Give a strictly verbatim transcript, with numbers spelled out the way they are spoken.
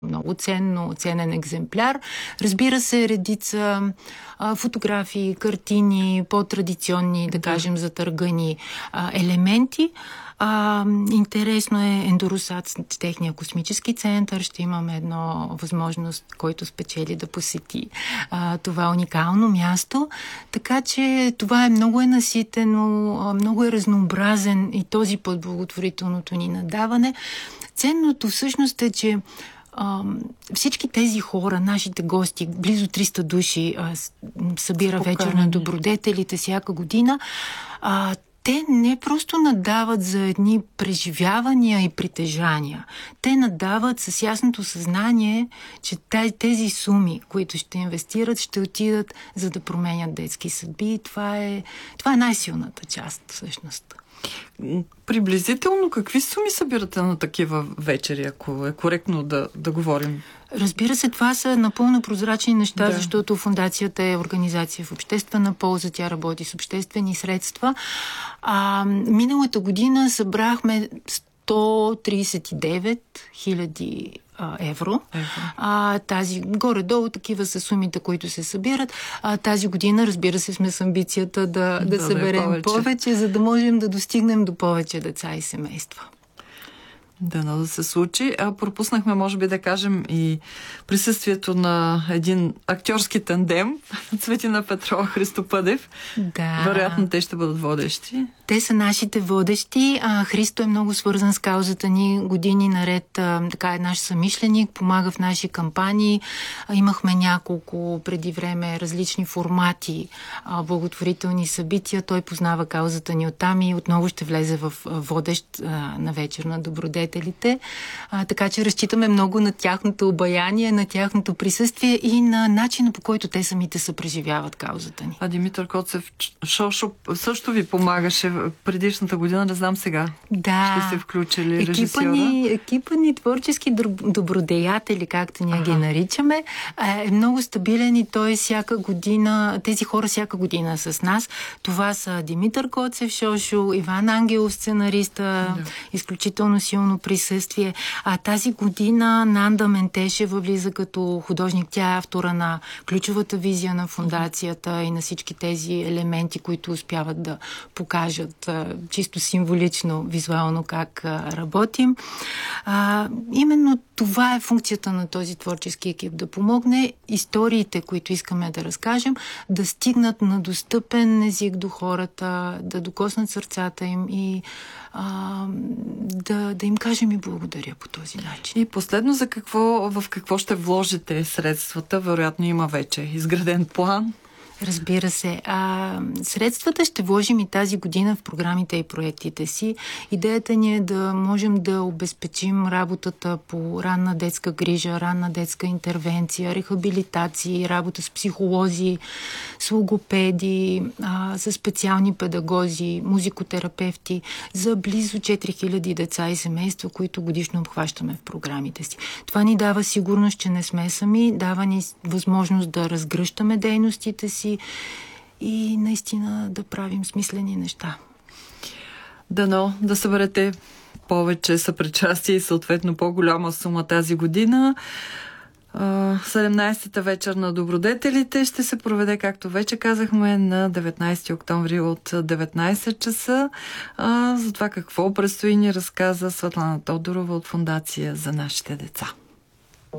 много ценно, ценен екземпляр. Разбира се, редица а, фотографии, картини, по-традиционни, да кажем, затъргани а, елементи. А, интересно е Ендоросат, техния космически център. Ще имаме едно възможност, който спечели да посети а, това уникално място. Така че това е много е наситено, много е разнообразен и този път благотворителното ни надаване. Ценното всъщност е, че а, всички тези хора, нашите гости, близо триста души а, събира вечер на добродетелите всяка година, а, те не просто надават за едни преживявания и притежания. Те надават с ясното съзнание, че тези суми, които ще инвестират, ще отидат за да променят детски съдби. Това е, това е най-силната част, всъщност. Приблизително какви суми събирате на такива вечери, ако е коректно да, да говорим? Разбира се, това са напълно прозрачни неща, да. Защото фондацията е организация в обществена полза, тя работи с обществени средства. А, миналата година събрахме сто тридесет и девет хиляди евро. евро. А, тази, горе-долу такива са сумите, които се събират. А, тази година, разбира се, сме с амбицията да, да, да съберем повече. повече, за да можем да достигнем до повече деца и семейства. Дано да се случи. А пропуснахме, може би да кажем, и присъствието на един актьорски тандем, Цветина Петрова, Христо Пъдев. Да. Вероятно те ще бъдат водещи. Те са нашите водещи. А, Христо е много свързан с каузата ни. Години наред а, така е наш съмишленик, помага в наши кампании. А, имахме няколко преди време различни формати, а, благотворителни събития. Той познава каузата ни оттам и отново ще влезе в а, водещ а, на вечер на добродетелите. А, така че разчитаме много на тяхното обаяние, на тяхното присъствие и на начина, по който те самите съпреживяват каузата ни. А Димитър Коцев Шошо също ви помагаше предишната година, не знам сега. Да. Ще се включи ли екипа режисьора? Ни, екипа ни творчески добродеятели, както ние ага. ги наричаме, е много стабилен и той всяка година, тези хора всяка година с нас. Това са Димитър Коцев Шошо, Иван Ангелов, сценариста, да. изключително силно присъствие. А тази година Нанда Ментешева влиза като художник. Тя е автора на ключовата визия на фондацията и на всички тези елементи, които успяват да покажат чисто символично, визуално как работим. А, именно това е функцията на този творчески екип. Да помогне историите, които искаме да разкажем, да стигнат на достъпен език до хората, да докоснат сърцата им и а, да, да им кажем и благодаря по този начин. И последно, за какво, в какво ще вложите средствата? Вероятно има вече изграден план. Разбира се. А, средствата ще вложим и тази година в програмите и проектите си. Идеята ни е да можем да обезпечим работата по ранна детска грижа, ранна детска интервенция, рехабилитации, работа с психолози, с логопеди, а, с специални педагози, музикотерапевти за близо четири хиляди деца и семейства, които годишно обхващаме в програмите си. Това ни дава сигурност, че не сме сами, дава ни възможност да разгръщаме дейностите си и наистина да правим смислени неща. Дано да съберете повече съпричастие и съответно по-голяма сума тази година. седемнайсета вечер на добродетелите ще се проведе, както вече казахме, на деветнайсети октомври от деветнайсет часа. За това какво предстои ни разказа Светлана Тодорова от Фондация за нашите деца.